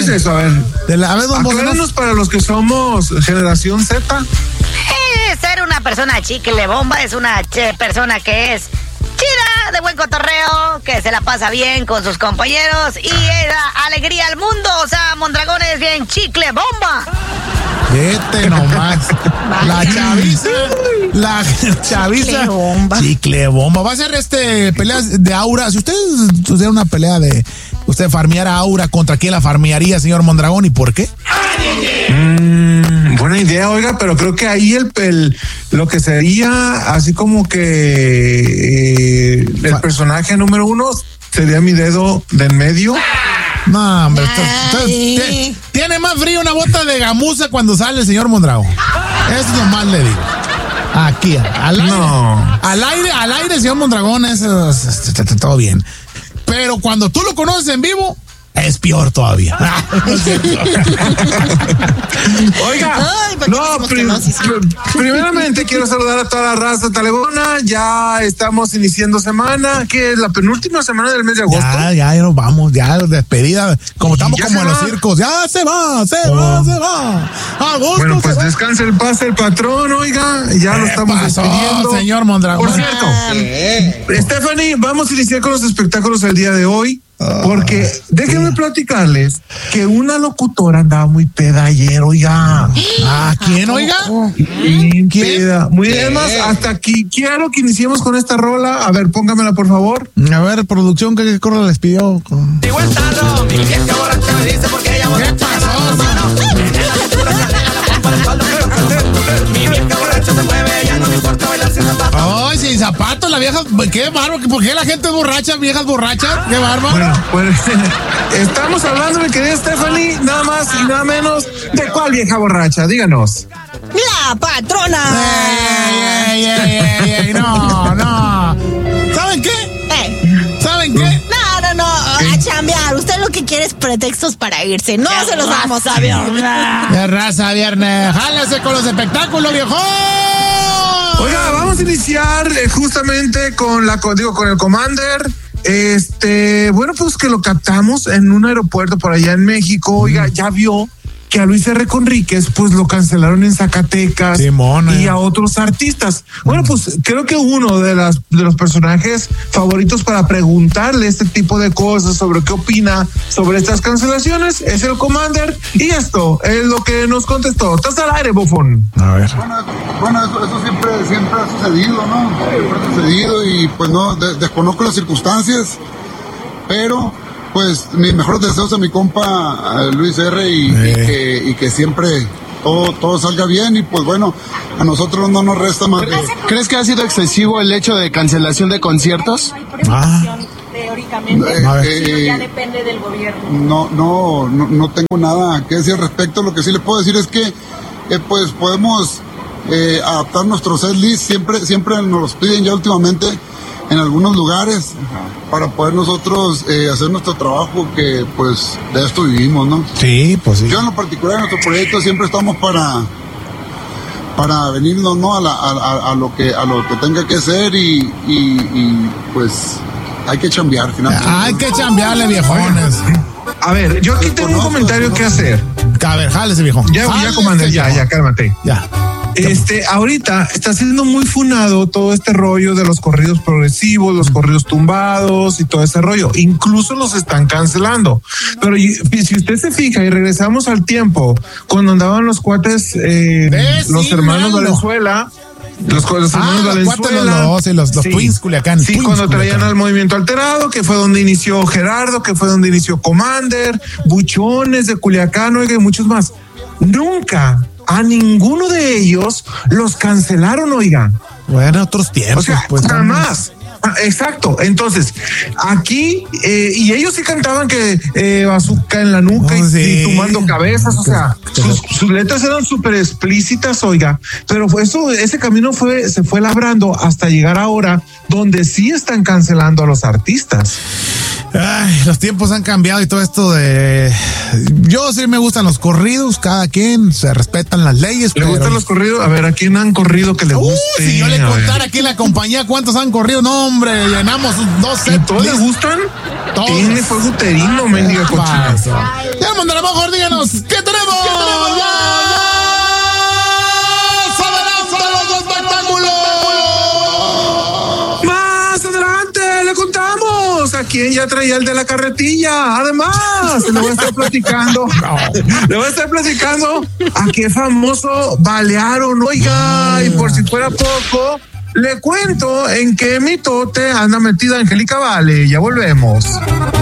es eso? A ver. Acláranos para los que somos generación Z. Ser una persona chicle bomba es una persona que es chida, de buen cotorreo, que se la pasa bien con sus compañeros y da alegría al mundo. O sea, Mondragón es bien chicle bomba. Vete nomás. La chaviza. Chicle bomba. Va a ser peleas de aura. Si usted tuviera una pelea de usted farmeara aura, ¿contra quién la farmearía, señor Mondragón, y por qué? Buena idea, oiga, pero creo que ahí lo que sería así como que el personaje número 1 sería mi dedo de en medio. No, hombre, tiene más frío una bota de gamuza cuando sale el señor Mondragón. Eso nomás le digo. Aquí, al aire, señor Mondragón, eso todo bien. Pero cuando tú lo conoces en vivo, es peor todavía. Oiga, primeramente quiero saludar a toda la raza talegona. Ya estamos iniciando semana, que es la penúltima semana del mes de agosto. Ya nos vamos, ya despedida. Como estamos como en los circos, ya se va. Agosto. Bueno, pues descanse el paz el patrón, oiga, ya lo estamos despidiendo. Señor Mondragón. Por cierto, Stephanie, vamos a iniciar con los espectáculos el día de hoy. Porque déjenme platicarles que una locutora andaba muy peda ayer, oiga. ¿Quién, oiga? ¿Quién? Peda. Muy bien, más hasta aquí quiero que iniciemos con esta rola. A ver, póngamela, por favor. A ver, producción, ¿qué rola les pidió? Mi vieja borracha me dice porque ella borracha. Mi vieja borracha se mueve, ya no me importa bailar sin zapatos. Ay, sin zapatos, la vieja, qué bárbaro, ¿por qué la gente es borracha, viejas borrachas? Qué bárbaro. Bueno, pues estamos hablando, mi querida Stephanie, nada más y nada menos, ¿de cuál vieja borracha? Díganos. La patrona. No. ¿Saben qué? ¿Saben qué? No, a chambear. Usted lo que quiere es pretextos para irse. No se los vamos a ver. De raza viernes. Jálese con los espectáculos, viejo. Oiga, vamos a iniciar justamente con el Commander. Bueno, pues que lo captamos en un aeropuerto por allá en México. Oiga, ya vio que a Luis R. Conríquez pues lo cancelaron en Zacatecas y a otros artistas. Bueno, pues creo que uno de los personajes favoritos para preguntarle este tipo de cosas sobre qué opina sobre estas cancelaciones es el Commander, y esto es lo que nos contestó. Estás al aire, bofón. A ver. Bueno, eso siempre ha sucedido, ¿no? Siempre ha sucedido y pues no, desconozco las circunstancias, pero pues mis mejores deseos a mi compa Luis R. y que siempre todo salga bien, y pues bueno, a nosotros no nos resta más que... ¿Crees que ha sido excesivo el hecho de cancelación de conciertos? Teóricamente, ya depende del gobierno. No tengo nada que decir al respecto. Lo que sí le puedo decir es que pues podemos adaptar nuestros setlist, siempre nos los piden ya últimamente en algunos lugares para poder nosotros hacer nuestro trabajo, que pues de esto vivimos, ¿no? Sí, pues sí. Yo en lo particular en nuestro proyecto siempre estamos para venirnos, ¿no? a lo que tenga que ser y pues hay que chambear finalmente. Hay que chambearle, viejones. A ver, yo aquí tengo un comentario que hacer. A ver, jálese, viejo. Ya, Commander, ya, cálmate. Ya. Ahorita está siendo muy funado todo este rollo de los corridos progresivos, los corridos tumbados y todo ese rollo. Incluso los están cancelando. Pero si usted se fija y regresamos al tiempo, cuando andaban los cuates, los hermanos Valenzuela, los hermanos Valenzuela, los Twins Culiacán. Sí, cuando traían al Movimiento Alterado, que fue donde inició Gerardo, que fue donde inició Commander, Buchones de Culiacán, oiga, y muchos más. Nunca a ninguno de ellos los cancelaron, oiga. Bueno, otros tiempos. O sea, pues, nada más. Exacto. Entonces, aquí, y ellos sí cantaban que bazooka en la nuca y tumbando cabezas, o sea, sus letras eran súper explícitas, oiga, pero ese camino se fue labrando hasta llegar ahora donde sí están cancelando a los artistas. Ay, los tiempos han cambiado y todo esto de... Yo sí me gustan los corridos, cada quien se respetan las leyes. ¿Le gustan los corridos? A ver, ¿a quién han corrido que le guste? Si yo le contara aquí en la compañía cuántos han corrido, no, hombre, llenamos 2 sets. ¿Todos le gustan? Todos. Tiene fuego uterino, mendiga cochina. Ya, Mondra, mejor díganos, ¿qué tenemos? A quien ya traía el de la carretilla. Además, le voy a estar platicando. Le voy a estar platicando a qué famoso balearon. Oiga, y por si fuera poco, le cuento en qué mitote anda metida Angélica Vale. Ya volvemos.